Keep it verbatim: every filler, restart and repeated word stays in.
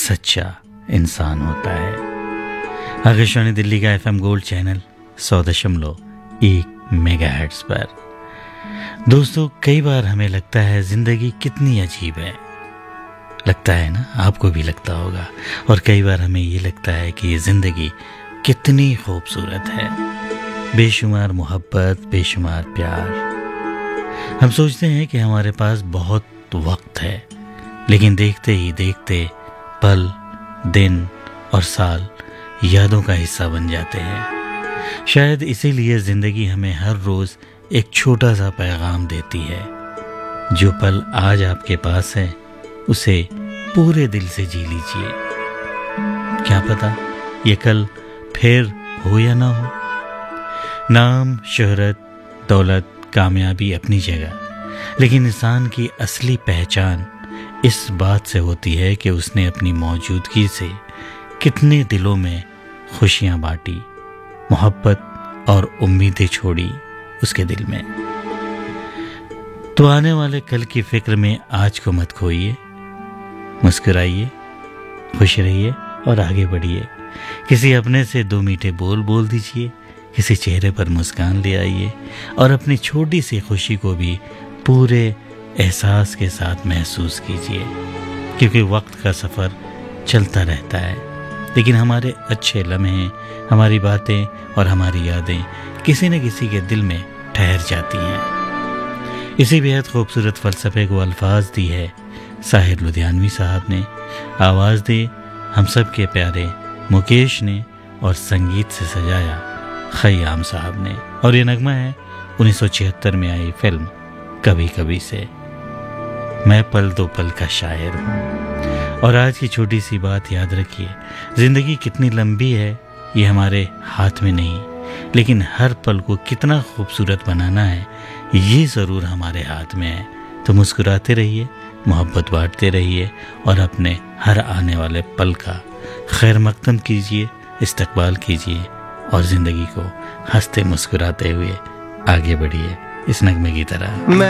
सच्चा इंसान होता है। आकाशवाणी दिल्ली का एफएम गोल्ड चैनल सौ दशमलव एक मेगाहर्ट्ज पर। दोस्तों, कई बार हमें लगता है जिंदगी कितनी अजीब है। लगता है ना, आपको भी लगता होगा। और कई बार हमें ये लगता है कि ये जिंदगी कितनी खूबसूरत है। बेशुमार मोहब्बत, बेशुमार प्यार। हम सोचते हैं कि हमारे पास बहुत वक्त है, लेकिन देखते ही देखते पल, दिन और साल यादों का हिस्सा बन जाते हैं। शायद इसीलिए ज़िंदगी हमें हर रोज़ एक छोटा सा पैगाम देती है। जो पल आज आपके पास है उसे पूरे दिल से जी लीजिए। क्या पता ये कल फिर हो या ना हो। नाम, शोहरत, दौलत, कामयाबी अपनी जगह, लेकिन इंसान की असली पहचान इस बात से होती है कि उसने अपनी मौजूदगी से कितने दिलों में खुशियां बांटी, मोहब्बत और उम्मीदें छोड़ी उसके दिल में। तो आने वाले कल की फिक्र में आज को मत खोइए। मुस्कुराइए, खुश रहिए और आगे बढ़िए। किसी अपने से दो मीठे बोल बोल दीजिए, किसी चेहरे पर मुस्कान ले आइए और अपनी छोटी सी खुशी को भी पूरे एहसास के साथ महसूस कीजिए। क्योंकि वक्त का सफ़र चलता रहता है, लेकिन हमारे अच्छे लम्हे, हमारी बातें और हमारी यादें किसी न किसी के दिल में ठहर जाती हैं। इसी बेहद खूबसूरत फ़लसफ़े को अल्फाज दी है साहिर लुधियानवी साहब ने, आवाज़ दी हम सब के प्यारे मुकेश ने और संगीत से सजाया खयाम साहब ने। और ये नगमा है उन्नीस सौ छिहत्तर में आई फिल्म कभी कभी से। मैं पल दो पल का शायर हूँ। और आज की छोटी सी बात याद रखिए, ज़िंदगी कितनी लंबी है ये हमारे हाथ में नहीं, लेकिन हर पल को कितना खूबसूरत बनाना है ये ज़रूर हमारे हाथ में है। तो मुस्कुराते रहिए, मोहब्बत बांटते रहिए और अपने हर आने वाले पल का खैर मकदम कीजिए, इस्तकबाल कीजिए और ज़िंदगी को हंसते मुस्कुराते हुए आगे बढ़िए इस नगमे की तरह।